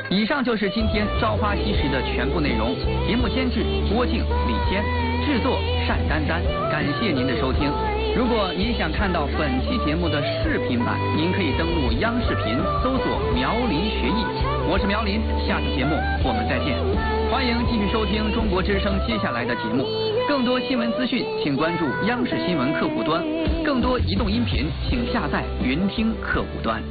以上就是今天《朝花夕拾》的全部内容。节目监制郭靖、李坚，制作单丹丹。感谢您的收听。如果您想看到本期节目的视频版，您可以登录央视频搜索“苗林学艺”。我是苗林，下次节目我们再见。欢迎继续收听中国之声接下来的节目。更多新闻资讯，请关注央视新闻客户端；更多移动音频，请下载云听客户端。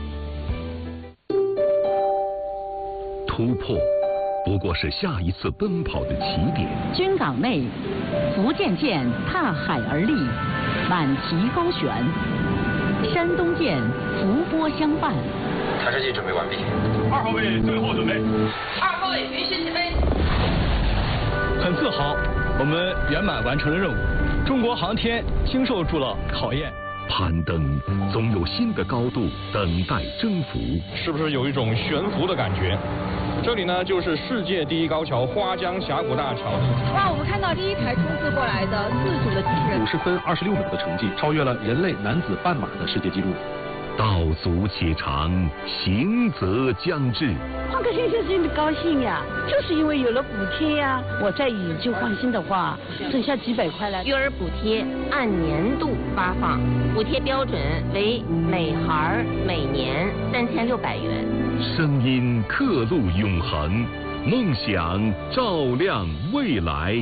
突破不过是下一次奔跑的起点。 军港内，福建舰踏海而立，满旗高悬；山东舰伏波相伴。 弹射器准备完毕。 2号位最后准备。 2号位允许起飞。 很自豪，我们圆满完成了任务。中国航天经受住了考验。 攀登总有新的高度等待征服。 是不是有一种悬浮的感觉？这里呢，就是世界第一高桥花江峡谷大桥。 哇，我们看到第一台冲刺过来的自主的机器人 ，50分26秒的成绩，超越了人类男子半马的世界纪录。 道阻且长，行则将至。 换个新鲜的高兴呀，就是因为有了补贴呀。我再以旧换新的话，省下几百块来。 育儿补贴按年度发放，补贴标准为每孩每年3600元。 声音刻录永恒，梦想照亮未来。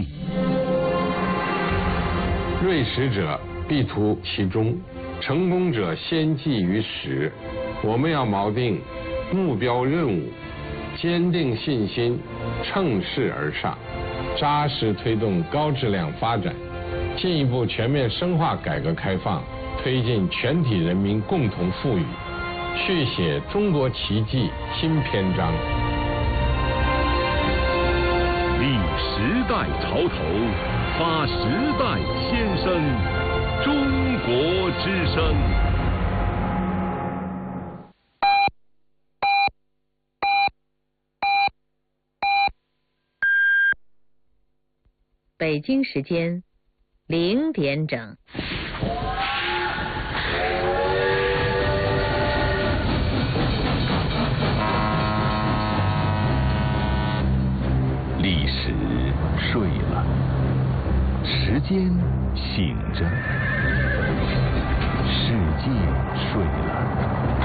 锐实者必图其中，成功者先记于始。我们要锚定目标任务，坚定信心，乘势而上，扎实推动高质量发展，进一步全面深化改革开放，推进全体人民共同富裕，续写中国奇迹新篇章。 立时代潮头，发时代先声，中国之声。 北京时间0点整。 历史睡了，时间醒着，世界睡了。